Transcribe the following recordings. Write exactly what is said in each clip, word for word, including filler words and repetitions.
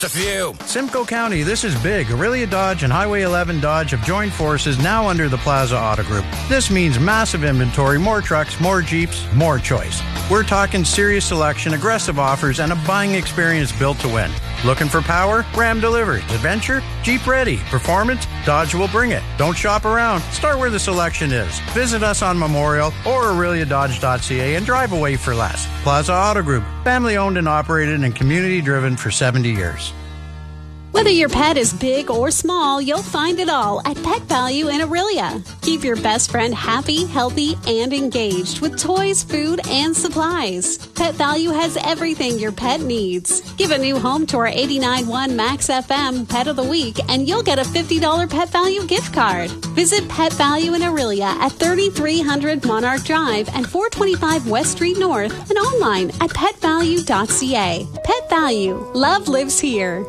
A few. Simcoe County, this is big. Aurelia Dodge and Highway eleven Dodge have joined forces now under the Plaza Auto Group. This means massive inventory, more trucks, more Jeeps, more choice. We're talking serious selection, aggressive offers, and a buying experience built to win. Looking for power? Ram delivers. Adventure? Jeep ready. Performance? Dodge will bring it. Don't shop around. Start where the selection is. Visit us on Memorial or Aurelia Dodge dot C A and drive away for less. Plaza Auto Group. Family owned and operated and community driven for seventy years. Whether your pet is big or small, you'll find it all at Pet Value in Aurelia. Keep your best friend happy, healthy, and engaged with toys, food, and supplies. Pet Value has everything your pet needs. Give a new home to our eighty-nine point one Max F M Pet of the Week, and you'll get a fifty dollars Pet Value gift card. Visit Pet Value in Aurelia at thirty-three hundred Monarch Drive and four twenty-five West Street North, and online at pet value dot c a. Pet Value. Love lives here.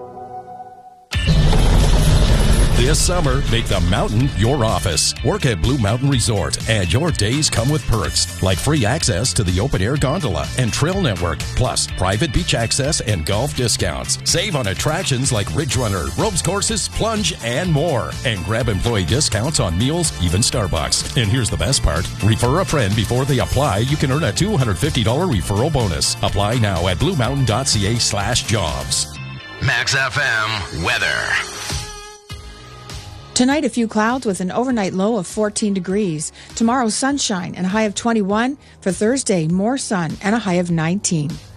This summer, make the mountain your office. Work at Blue Mountain Resort, and your days come with perks like free access to the open-air gondola and trail network, plus private beach access and golf discounts. Save on attractions like Ridge Runner, ropes courses, plunge, and more. And grab employee discounts on meals, even Starbucks. And here's the best part. Refer a friend before they apply. You can earn a two hundred fifty dollars referral bonus. Apply now at blue mountain dot c a slash jobs. Max F M weather. Tonight, a few clouds with an overnight low of fourteen degrees. Tomorrow, sunshine and a high of twenty-one. For Thursday, more sun and a high of nineteen.